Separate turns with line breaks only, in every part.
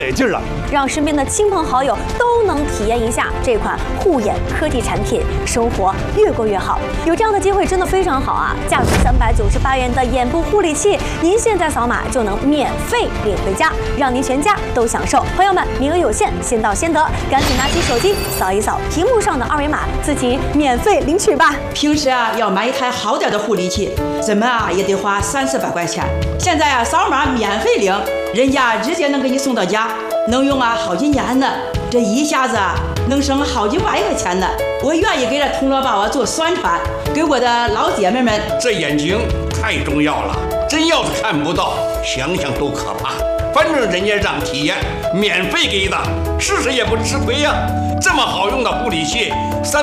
得劲了，
让身边的亲朋好友都能体验一下这款护眼科技产品，生活越过越好。有这样的机会真的非常好啊！价值398元的眼部护理器，您现在扫码就能免费领回家，让您全家都享受。朋友们，名额有限，先到先得，赶紧拿起手机扫一扫屏幕上的二维码，自己免费领取吧。
平时要买一台好点的护理器，怎么也得花30-400块钱，现在扫码免费领，人家直接能给你送到家。能用好几年呢，这一下子能省好几万块钱呢。我愿意给这铜锣宝做宣传，给我的老姐妹们。
这眼睛太重要了，真要是看不到，想想都可怕。反正人家让体验，免费给的，试试也不吃亏呀。这么好用的护理器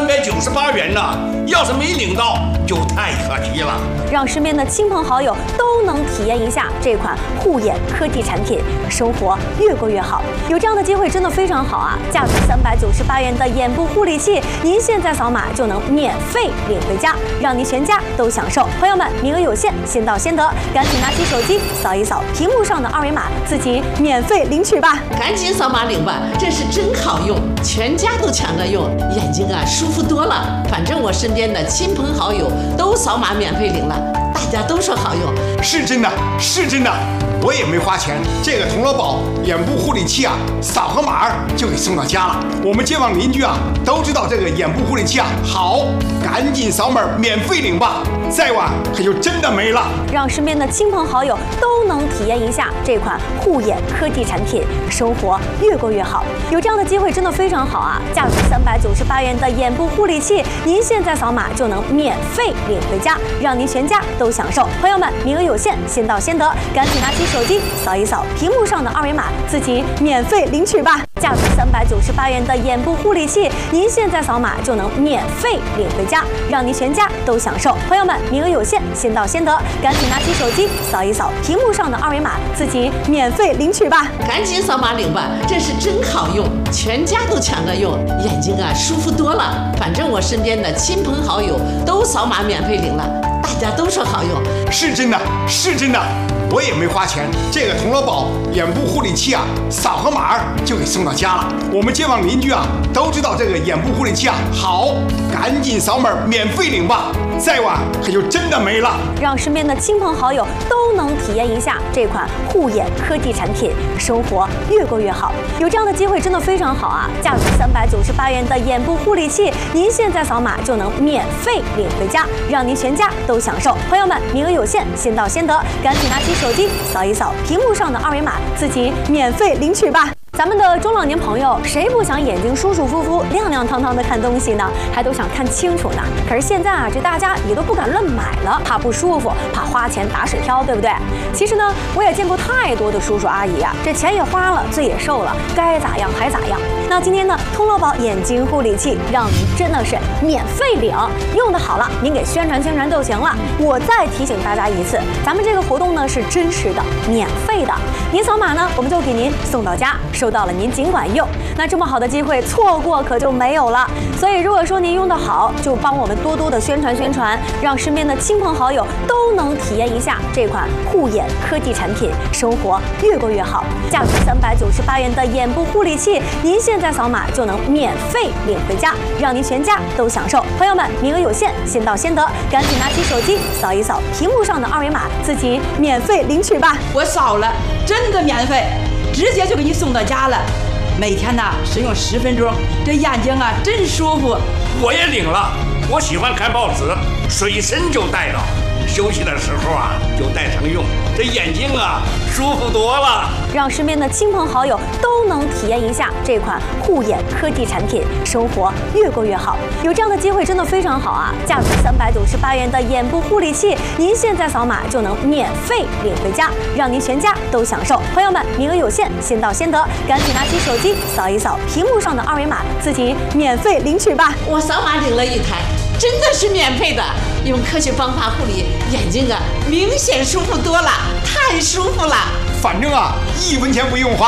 ，398元呢，要是没领到，就太可惜了。
让身边的亲朋好友都能体验一下这款护眼科技产品，生活越过越好。有这样的机会真的非常好啊！价值398元的眼部护理器，您现在扫码就能免费领回家，让您全家都享受。朋友们，名额有限，先到先得，赶紧拿起手机扫一扫屏幕上的二维码，自己免费领取吧。
赶紧扫码领吧，这是真好用，全家都抢着用，眼睛舒服多了。反正我身边的亲朋好友都扫码免费领了，大家都说好用。
是真的，是真的，我也没花钱。这个铜锣宝眼部护理器扫个码就给送到家了。我们街坊邻居都知道这个眼部护理器好，赶紧扫码免费领吧，再晚可就真的没了。
让身边的亲朋好友都能体验一下这款护眼科技产品，生活越过越好。有这样的机会真的非常好啊！价值398元的眼部护理器，您现在扫码就能免费领回家，让您全家都享受。朋友们，名额有限，先到先得，赶紧拿起手机扫一扫屏幕上的二维码，自己免费领取吧。价值398元的眼部护理器，您现在扫码就能免费领回家，让您全家都享受。朋友们，名额有限，先到先得，赶紧拿起手机扫一扫屏幕上的二维码，自己免费领取吧。
赶紧扫码领吧，这是真好用，全家都抢着用，眼睛舒服多了。反正我身边的亲朋好友都扫码免费领了，大家都说好用。
是真的，是真的，我也没花钱。这个铜锣宝眼部护理器扫个码就给送到家了。我们街坊邻居都知道这个眼部护理器好，赶紧扫码免费领吧，再晚可就真的没了。
让身边的亲朋好友都能体验一下这款护眼科技产品，生活越过越好。有这样的机会真的非常好啊！价值398元的眼部护理器，您现在扫码就能免费领回家，让您全家都享受。朋友们，名额有限，先到先得，赶紧拿起手机扫一扫屏幕上的二维码，自己免费领取吧。咱们的中老年朋友，谁不想眼睛舒舒服服、亮亮堂堂的看东西呢？还都想看清楚呢。可是现在这大家也都不敢乱买了，怕不舒服，怕花钱打水漂，对不对？其实呢，我也见过太多的叔叔阿姨这钱也花了，罪也受了，该咋样还咋样。那今天呢，铜锣宝眼睛护理器让您真的是免费领，用的好了，您给宣传宣传就行了。我再提醒大家一次，咱们这个活动呢是真实的、免费的，您扫码呢，我们就给您送到家。收到了您尽管用，那这么好的机会错过可就没有了。所以如果说您用得好，就帮我们多多的宣传宣传，让身边的亲朋好友都能体验一下这款护眼科技产品，生活越过越好。价值398元的眼部护理器，您现在扫码就能免费领回家，让您全家都享受。朋友们，名额有限，先到先得，赶紧拿起手机扫一扫屏幕上的二维码，自己免费领取吧。
我扫了，真的免费，直接就给你送到家了。每天使用10分钟，这眼睛真舒服。
我也领了，我喜欢看报纸，随身就带着，休息的时候就带上用，这眼睛舒服多了。
让身边的亲朋好友都能体验一下这款护眼科技产品，生活越过越好。有这样的机会真的非常好啊！价值398元的眼部护理器，您现在扫码就能免费领回家，让您全家都享受。朋友们，名额有限，先到先得，赶紧拿起手机扫一扫屏幕上的二维码，自己免费领取吧。
我扫码领了一台，真的是免费的，用科学方法护理眼睛明显舒服多了，太舒服了。
反正1分钱不用花，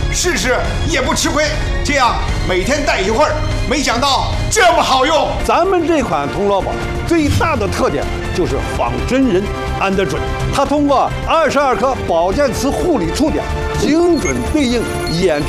试试也不吃亏。这样每天带一会儿，没想到这么好用。
咱们这款童乐宝最大的特点就是仿真人安得准，它通过22颗保健磁护理触点，精准对应眼